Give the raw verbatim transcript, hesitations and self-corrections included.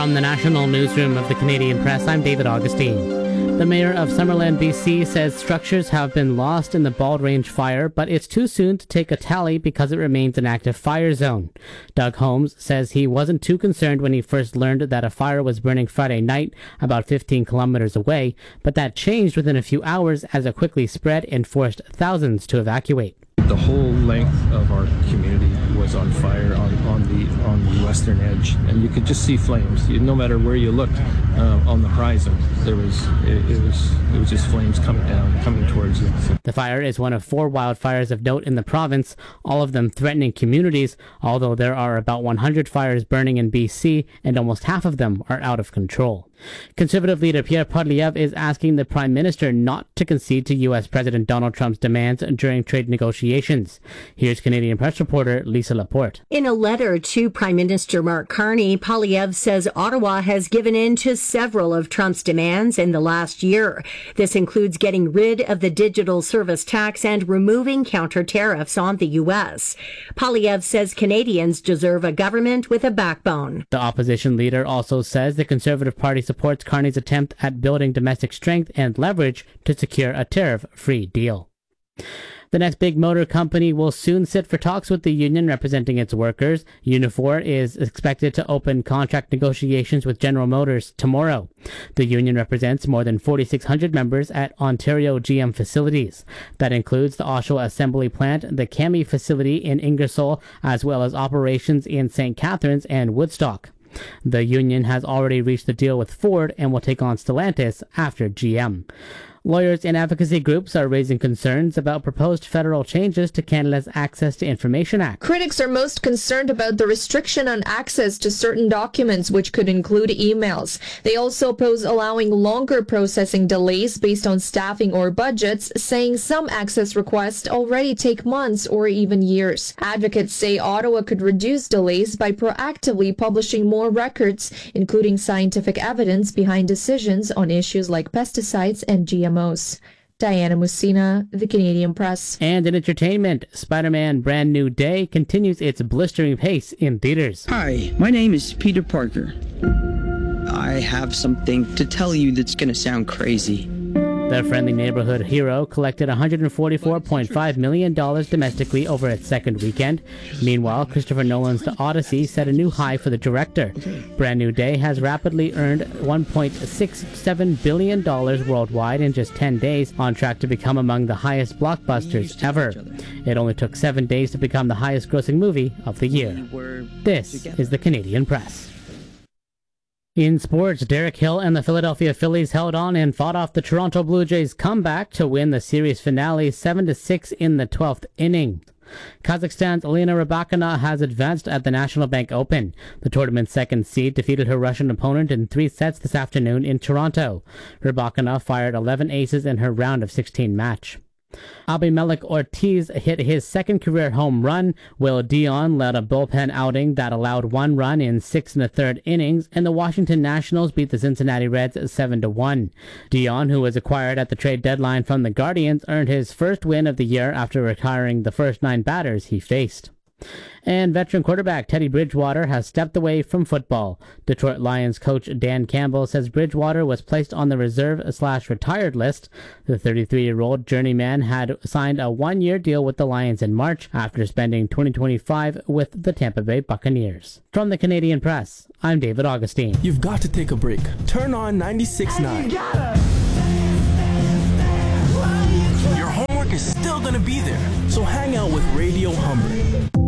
From the National Newsroom of the Canadian Press, I'm David Augustine. The mayor of Summerland, B C says structures have been lost in the Bald Range fire, but it's too soon to take a tally because it remains an active fire zone. Doug Holmes says he wasn't too concerned when he first learned that a fire was burning Friday night about fifteen kilometers away, but that changed within a few hours as it quickly spread and forced thousands to evacuate. The whole length of our community was on fire on, on the on the western edge, and you could just see flames. You, no matter where you looked uh, on the horizon, there was it, it was it was just flames coming down, coming towards you. The fire is one of four wildfires of note in the province, all of them threatening communities. Although there are about one hundred fires burning in B C, and almost half of them are out of control. Conservative leader Pierre Poilievre is asking the Prime Minister not to concede to U S President Donald Trump's demands during trade negotiations. Here's Canadian Press reporter Lisa Laporte. In a letter to Prime Minister Mark Carney, Poilievre says Ottawa has given in to several of Trump's demands in the last year. This includes getting rid of the digital service tax and removing counter tariffs on the U S. Poilievre says Canadians deserve a government with a backbone. The opposition leader also says the Conservative Party supports Carney's attempt at building domestic strength and leverage to secure a tariff-free deal. The next big motor company will soon sit for talks with the union representing its workers. Unifor is expected to open contract negotiations with General Motors tomorrow. The union represents more than forty-six hundred members at Ontario G M facilities. That includes the Oshawa Assembly Plant, the Cami facility in Ingersoll, as well as operations in Saint Catharines and Woodstock. The union has already reached a deal with Ford and will take on Stellantis after G M. Lawyers and advocacy groups are raising concerns about proposed federal changes to Canada's Access to Information Act. Critics are most concerned about the restriction on access to certain documents, which could include emails. They also oppose allowing longer processing delays based on staffing or budgets, saying some access requests already take months or even years. Advocates say Ottawa could reduce delays by proactively publishing more records, including scientific evidence behind decisions on issues like pesticides and G M Os. Diana Musina, The Canadian Press. And in entertainment, Spider-Man Brand New Day continues its blistering pace in theaters. Hi, my name is Peter Parker. I have something to tell you that's going to sound crazy. The friendly neighborhood hero collected one hundred forty-four point five million dollars domestically over its second weekend. Meanwhile, Christopher Nolan's The Odyssey set a new high for the director. Brand New Day has rapidly earned one point six seven billion dollars worldwide in just ten days, on track to become among the highest blockbusters ever. It only took seven days to become the highest grossing movie of the year. This is the Canadian Press. In sports, Derek Hill and the Philadelphia Phillies held on and fought off the Toronto Blue Jays' comeback to win the series finale seven to six in the twelfth inning. Kazakhstan's Elena Rybakina has advanced at the National Bank Open. The tournament's second seed defeated her Russian opponent in three sets this afternoon in Toronto. Rybakina fired eleven aces in her round of sixteen match. Abimelec Ortiz hit his second career home run. Will Dion led a bullpen outing that allowed one run in six and a third innings, and the Washington Nationals beat the Cincinnati Reds seven to one. Dion, who was acquired at the trade deadline from the Guardians, earned his first win of the year after retiring the first nine batters he faced. And veteran quarterback Teddy Bridgewater has stepped away from football. Detroit Lions coach Dan Campbell says Bridgewater was placed on the reserve-slash-retired list. The thirty-three-year-old journeyman had signed a one-year deal with the Lions in March after spending twenty twenty-five with the Tampa Bay Buccaneers. From the Canadian Press, I'm David Augustine. You've got to take a break. Turn on ninety-six point nine. Your homework is still going to be there, so hang out with Radio Humber.